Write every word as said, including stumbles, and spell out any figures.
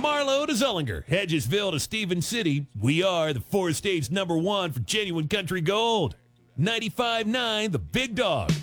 Marlow to Zullinger, Hedgesville to Stevens City, we are the four states number one for genuine country gold. ninety-five point nine The Big Dog.